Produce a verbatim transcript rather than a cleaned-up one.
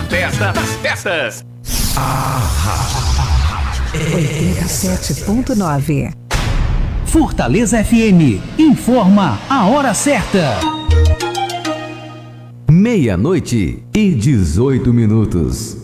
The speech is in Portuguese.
festa das festas. oitenta e sete ponto nove. Fortaleza F M informa a hora certa. Meia-noite e dezoito minutos.